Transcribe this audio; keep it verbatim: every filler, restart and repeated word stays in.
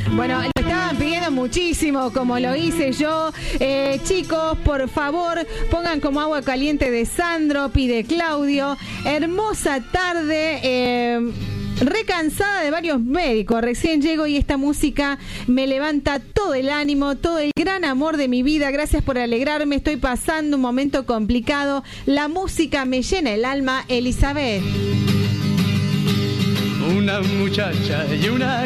Bueno, lo estaban pidiendo muchísimo, como lo hice yo. Eh, chicos, por favor, pongan como agua caliente de Sandro, pide Claudio. Hermosa tarde. Eh, Recansada de varios médicos, recién llego y esta música me levanta todo el ánimo, todo el gran amor de mi vida. Gracias por alegrarme, estoy pasando un momento complicado. La música me llena el alma. Elizabeth. Una muchacha y una